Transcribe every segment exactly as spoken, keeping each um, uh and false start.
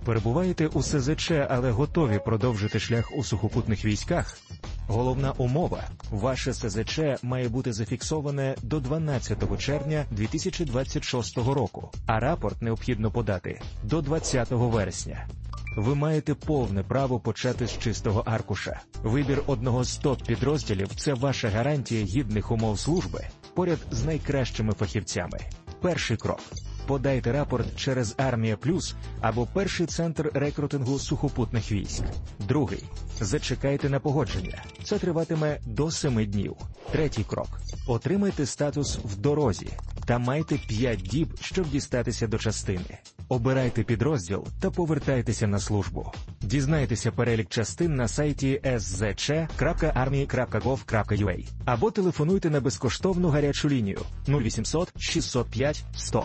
Перебуваєте у С З Ч, але готові продовжити шлях у сухопутних військах? Головна умова – ваше С З Ч має бути зафіксоване до дванадцятого червня дві тисячі двадцять шостого року, а рапорт необхідно подати до двадцятого вересня. Ви маєте повне право почати з чистого аркуша. Вибір одного з топ-підрозділів – це ваша гарантія гідних умов служби поряд з найкращими фахівцями. Перший крок – подайте рапорт через Армія Плюс або перший центр рекрутингу сухопутних військ. Другий – зачекайте на погодження. Це триватиме до семи днів. Третій крок – отримайте статус в дорозі та майте п'ять діб, щоб дістатися до частини. Обирайте підрозділ та повертайтеся на службу. Дізнайтеся перелік частин на сайті ес зет че крапка армії крапка гов крапка ю а або телефонуйте на безкоштовну гарячу лінію нуль вісімсот шістсот п'ять сто.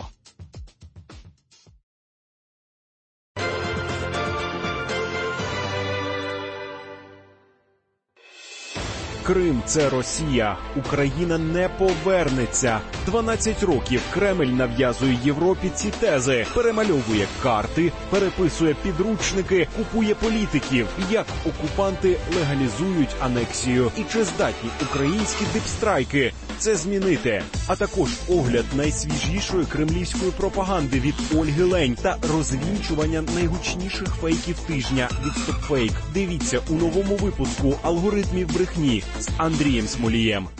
Крим – це Росія. Україна не повернеться. дванадцять років Кремль нав'язує Європі ці тези. Перемальовує карти, переписує підручники, купує політиків. Як окупанти легалізують анексію? І чи здатні українські дипстрайки це змінити? А також огляд найсвіжішої кремлівської пропаганди від Ольги Лень та розвінчування найгучніших фейків тижня від StopFake. Дивіться у новому випуску «Алгоритмів брехні» з Андрієм Смолієм.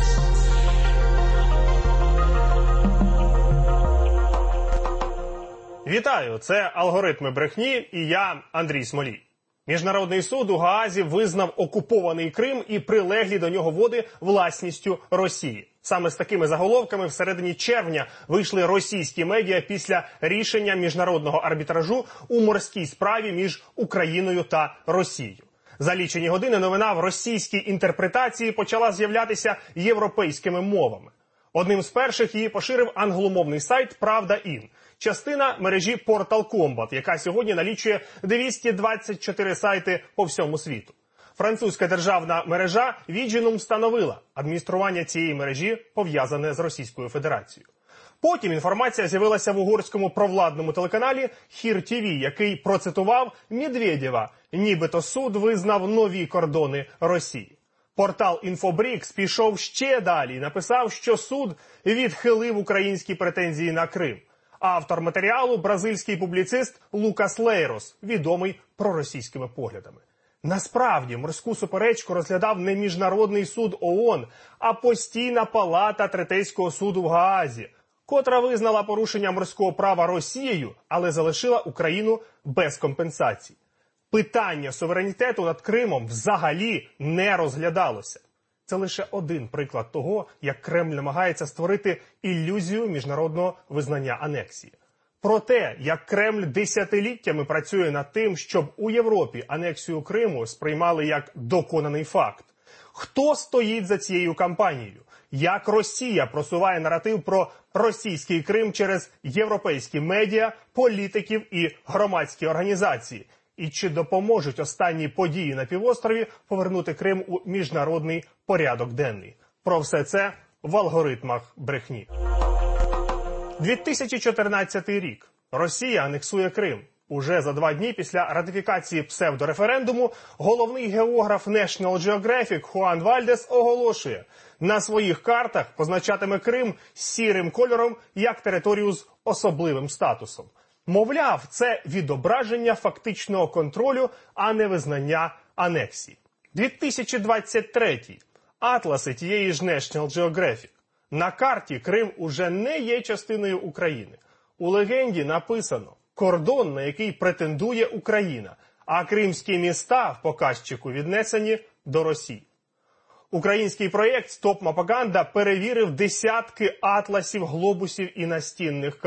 Вітаю! Це «Алгоритми брехні» і я, Андрій Смолій. Міжнародний суд у Гаазі визнав окупований Крим і прилеглі до нього води власністю Росії. Саме з такими заголовками всередині червня вийшли російські медіа після рішення міжнародного арбітражу у морській справі між Україною та Росією. За лічені години новина в російській інтерпретації почала з'являтися європейськими мовами. Одним з перших її поширив англомовний сайт «Правда.ін», частина мережі Portal Combat, яка сьогодні налічує двісті двадцять чотири сайти по всьому світу. Французька державна мережа Viginum встановила, адміністрування цієї мережі пов'язане з Російською Федерацією. Потім інформація з'явилася в угорському провладному телеканалі Хір ті ві, який процитував Медведєва, нібито суд визнав нові кордони Росії. Портал Інфобрікс пішов ще далі і написав, що суд відхилив українські претензії на Крим. Автор матеріалу – бразильський публіцист Лукас Лейрос, відомий проросійськими поглядами. Насправді, морську суперечку розглядав не Міжнародний суд ООН, а постійна палата Третейського суду в Гаазі, котра визнала порушення морського права Росією, але залишила Україну без компенсацій. Питання суверенітету над Кримом взагалі не розглядалося. Це лише один приклад того, як Кремль намагається створити ілюзію міжнародного визнання анексії. Про те, як Кремль десятиліттями працює над тим, щоб у Європі анексію Криму сприймали як доконаний факт. Хто стоїть за цією кампанією? Як Росія просуває наратив про російський Крим через європейські медіа, політиків і громадські організації? І чи допоможуть останні події на півострові повернути Крим у міжнародний порядок денний? Про все це в «Алгоритмах брехні». дві тисячі чотирнадцятий рік. Росія анексує Крим. Уже за два дні після ратифікації псевдореферендуму головний географ National Geographic Хуан Вальдес оголошує, на своїх картах позначатиме Крим сірим кольором як територію з особливим статусом. Мовляв, це відображення фактичного контролю, а не визнання анексії. дві тисячі двадцять третій. Атласи тієї ж National Geographic. На карті Крим уже не є частиною України. У легенді написано «кордон, на який претендує Україна», а кримські міста в показчику віднесені до Росії. Український проєкт «Стоп Мапаганда» перевірив десятки атласів, глобусів і настінних карт.